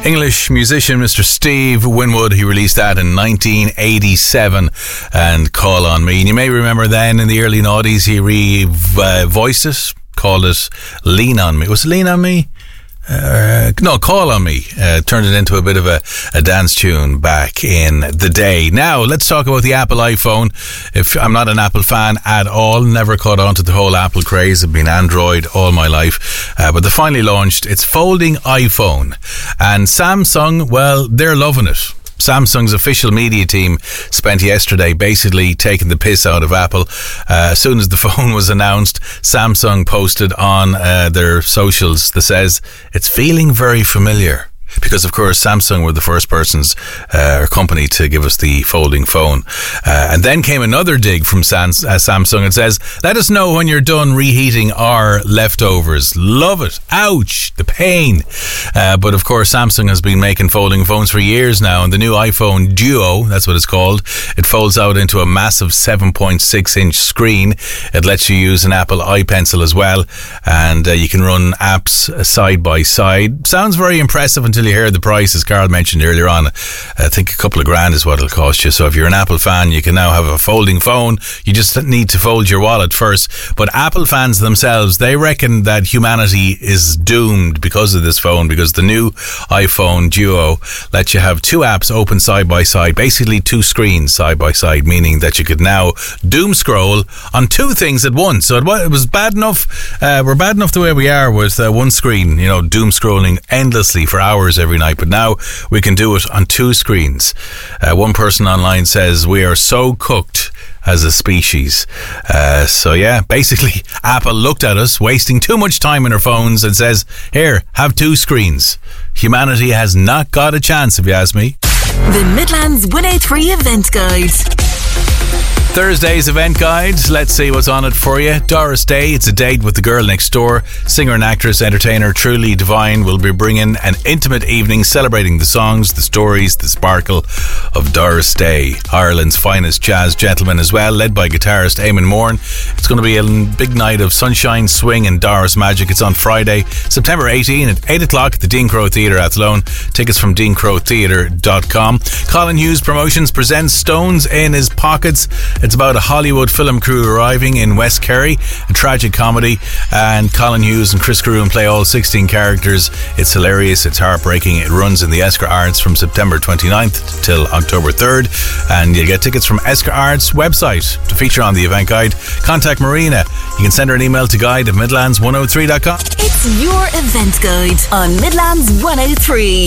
English musician Mr. Steve Winwood, he released that in 1987, and Call On Me. And you may remember then in the early noughties he voiced it, called it Lean On Me. Was it Lean On Me? No, Call On Me. Turned it into a bit of a dance tune back in the day. Now, let's talk about the Apple iPhone. If I'm not an Apple fan at all, never caught on to the whole Apple craze. I've been Android all my life. But they finally launched its folding iPhone. And Samsung, well, they're loving it. Samsung's official media team spent yesterday basically taking the piss out of Apple. As soon as the phone was announced, Samsung posted on their socials that says it's feeling very familiar. Because, of course, Samsung were the first company to give us the folding phone. And then came another dig from Samsung. It says, let us know when you're done reheating our leftovers. Love it. Ouch. The pain. But, of course, Samsung has been making folding phones for years now. And the new iPhone Duo, that's what it's called, it folds out into a massive 7.6-inch screen. It lets you use an Apple iPencil as well. And you can run apps side by side. Sounds very impressive until you hear the price, as Carl mentioned earlier on. I think a couple of grand is what it'll cost you. So if you're an Apple fan, you can now have a folding phone. You just need to fold your wallet first. But Apple fans themselves, they reckon that humanity is doomed because of this phone, because the new iPhone Duo lets you have two apps open side by side, basically two screens side by side, meaning that you could now doom scroll on two things at once. So it was bad enough. We're bad enough the way we are with one screen, doom scrolling endlessly for hours every night, but now we can do it on two screens. One person online says we are so cooked as a species. So yeah, basically Apple looked at us wasting too much time in our phones and says, here, have two screens. Humanity has not got a chance, if you ask me. The Midlands 103 Event Guide. Thursday's event guide. Let's see what's on it for you. Doris Day, it's a date with the girl next door. Singer and actress, entertainer Truly Divine will be bringing an intimate evening celebrating the songs, the stories, the sparkle of Doris Day, Ireland's finest jazz gentleman as well, led by guitarist Eamon Moran. It's going to be a big night of sunshine, swing and Doris magic. It's on Friday, September 18 at 8 o'clock at the Dean Crowe Theatre, Athlone. Tickets from deancrowetheatre.com. Colin Hughes Promotions presents Stones in His Pockets. It's about a Hollywood film crew arriving in West Kerry, a tragic comedy, and Colin Hughes and Chris Caroon play all 16 characters. It's hilarious, it's heartbreaking. It runs in the Esker Arts from September 29th till October 3rd, and you'll get tickets from Esker Arts website to feature on the event guide. Contact Marina. You can send her an email to guide@midlands103.com. It's your event guide on Midlands 103.